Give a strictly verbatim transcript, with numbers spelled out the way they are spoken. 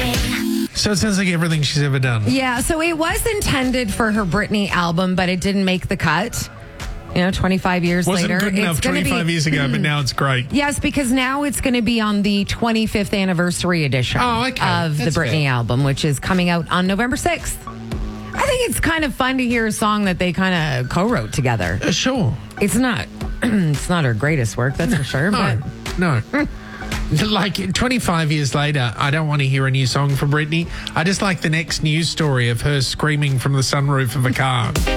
So it sounds like everything she's ever done. Yeah, so it was intended for her Britney album, but it didn't make the cut. You know, twenty-five years Wasn't later. good enough It's gonna twenty-five be, years ago, but now it's great. Yes, because now it's going to be on the twenty-fifth anniversary edition Oh, okay. of That's the Britney fair. album, which is coming out on November sixth. I think it's kind of fun to hear a song that they kind of co-wrote together. Uh, sure. It's not it's not her greatest work, that's for sure. No, But no. Like twenty-five years later, I don't want to hear a new song from Britney. I just like the next news story of her screaming from the sunroof of a car.